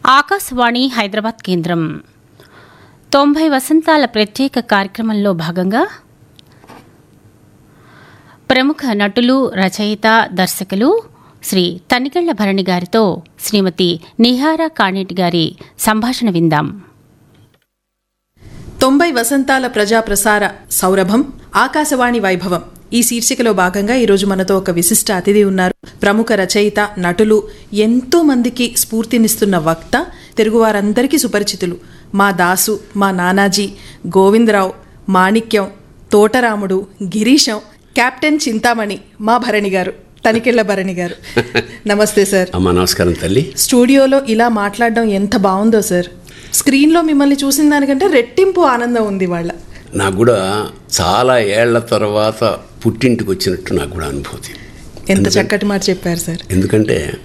ఆకాశవాణి హైదరాబాద్ కేంద్రం 90 వసంతాల ప్రత్యేక కార్యక్రమంలో భాగంగా ప్రముఖ నటులు, రచయిత, దర్శకులు శ్రీ తనికెళ్ల భరణి గారితో శ్రీమతి నిహారా కాణేటి గారి సంభాషణ విందాం. 90 వసంతాల ప్రజాప్రసార సౌరభం ఆకాశవాణి వైభవం ఈ శీర్షికలో భాగంగా ఈరోజు మనతో ఒక విశిష్ట అతిథి ఉన్నారు. ప్రముఖ రచయిత, నటులు, ఎంతో మందికి స్ఫూర్తినిస్తున్న వక్త, తెలుగువారందరికీ సుపరిచితులు. మా దాసు, మా నానాజీ, గోవిందరావు, మాణిక్యం, తోటరాముడు, గిరీశం, కెప్టెన్ చింతామణి, మా భరణి గారు, తనికెళ్ల భరణి గారు. నమస్తే సార్. అమ్మా నమస్కారం తల్లి. స్టూడియోలో ఇలా మాట్లాడడం ఎంత బాగుందో సార్. స్క్రీన్లో మిమ్మల్ని చూసిన దానికంటే రెట్టింపు ఆనందం ఉంది వాళ్ళ. నాకు కూడా చాలా ఏళ్ల తర్వాత పుట్టింటికి వచ్చినట్టు నాకు కూడా అనుభూతి. ఎంత చక్కటి మాట చెప్పారు సార్. ఎందుకంటే